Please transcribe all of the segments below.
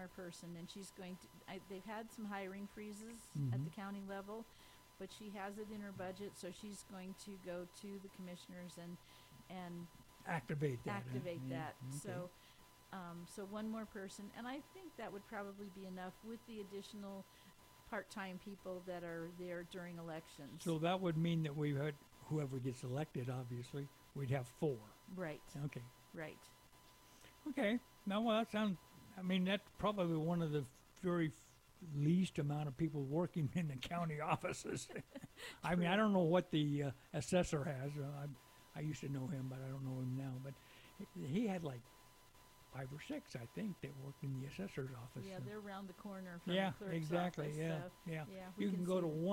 more person, and she's going to. They've had some hiring freezes at Mhm. the county level, but she has it in her budget, so she's going to go to the commissioners and Activate that. huh? activate Yeah, that. okay. So one more person, and I think that would probably be enough with the additional part-time people that are there during elections. So that would mean that we had whoever gets elected. Obviously, we'd have 4. Right, Okay. right. Okay. Now, well, that sounds. I mean, that's probably one of the very least amount of people working in the county offices. I mean, I don't know what the assessor has. I used to know him, but I don't know him now. But he had like 5 or 6, I think, that worked in the assessor's office. Yeah, and- they're around the corner from yeah, the clerk's exactly. office. Yeah, So, yeah. yeah, we You can go see to them.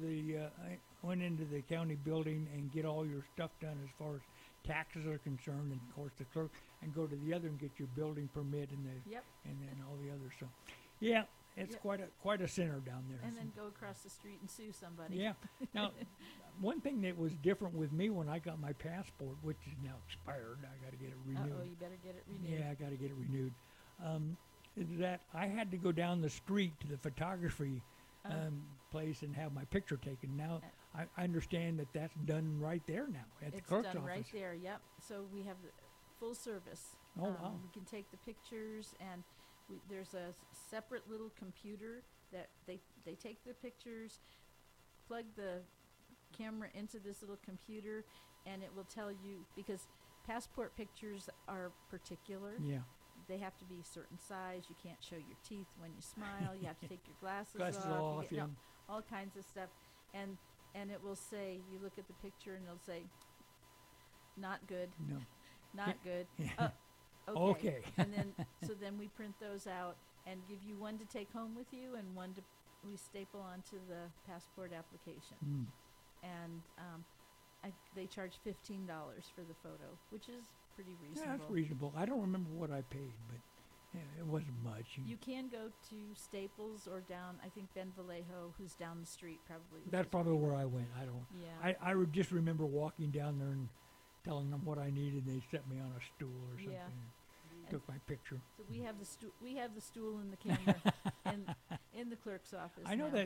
one end of the county building and get all your stuff done as far as taxes are concerned, and of course the clerk, and go to the other and get your building permit and Yep, then all the others. So, yeah, it's Yep. quite a center down there. and so- then go across the street and sue somebody. yeah. Now, one thing that was different with me when I got my passport, which is now expired, I got to get it renewed. Uh-oh, you better get it renewed. Yeah, I got to get it renewed. Is that I had to go down the street to the photography Oh. place and have my picture taken. Now, I understand that that's done right there now at the It's clerk's done office. right there, yep. So we have the full service. Oh, wow. We can take the pictures, and there's a separate little computer that they take the pictures, plug the camera into this little computer, and it will tell you, because passport pictures are particular. Yeah, They have to be a certain size. You can't show your teeth when you smile. You have to take your glasses, glasses off. off. You Yeah, get, all kinds of stuff. And it will say, you look at the picture and it'll say, not good, no. not good. Yeah. Okay. Okay. And then we print those out and give you one to take home with you and one we staple onto the passport application. Mm. And they charge $15 for the photo, which is pretty Yeah, reasonable. that's reasonable. I don't remember what I paid, but yeah, it wasn't much. You can go to Staples or down, I think Ben Vallejo, who's down the street probably. which That's is- probably where I went. I don't. Yeah. I would just remember walking down there and telling them what I needed. They set me on a stool or something. Yeah. And took my picture. So we have the stool and the camera in the clerk's office. I know now. that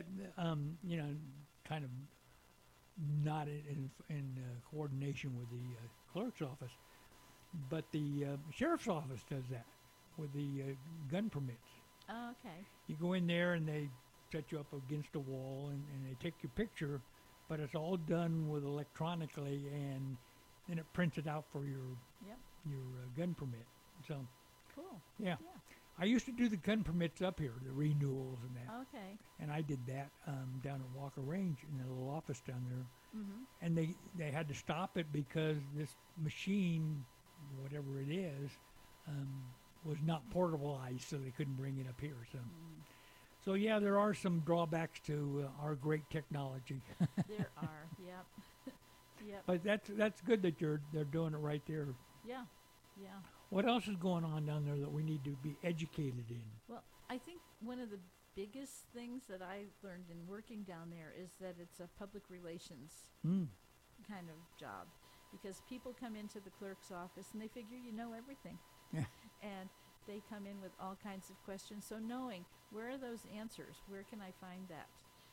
kind of not in coordination with the clerk's office, but the sheriff's office does that with the gun permits. Oh, okay. You go in there and they set you up against a wall and they take your picture, but it's all done with electronically, and then it prints it out for your Yep. gun permit. So Cool. yeah. Yeah. I used to do the gun permits up here, the renewals and that. Okay. And I did that down at Walker Range in the little office down there. Mm-hmm. And they had to stop it because this machine, whatever it is, was not portableized, so they couldn't bring it up here. So yeah, there are some drawbacks to our great technology. There are. Yep. Yep. But that's good that they're doing it right there. Yeah. Yeah. What else is going on down there that we need to be educated in? Well, I think one of the biggest things that I learned in working down there is that it's a public relations kind of job, because people come into the clerk's office and they figure you know everything. Yeah. And they come in with all kinds of questions. So knowing where are those answers, where can I find that?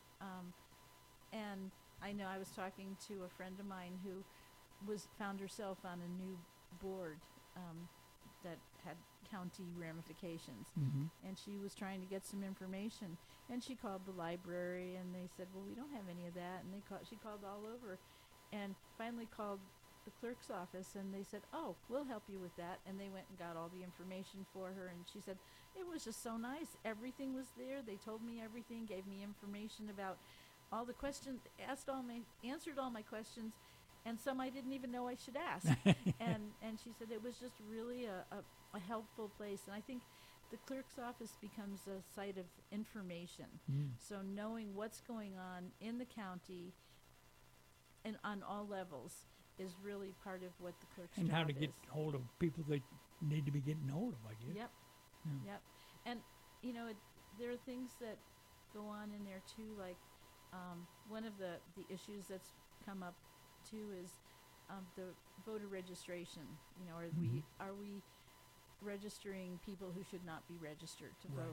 And I know I was talking to a friend of mine who found herself on a new board that had county ramifications. Mm-hmm. And she was trying to get some information, and she called the library, and they said, well, we don't have any of that. And she called all over, and finally called the clerk's office, and they said, oh, we'll help you with that. And they went and got all the information for her, and she said, it was just so nice. Everything was there. They told me everything, gave me information about all the questions, answered all my questions, and some I didn't even know I should ask. and she said it was just really a helpful place. And I think the clerk's office becomes a site of information. So knowing what's going on in the county and on all levels is really part of what the clerk's And job how to get is. hold of people that need to be getting hold of, I guess. Yep. Yeah. Yep. And, there are things that go on in there, too, like one of the issues that's come up, too, is the voter registration. Are we registering people who should not be registered to Right.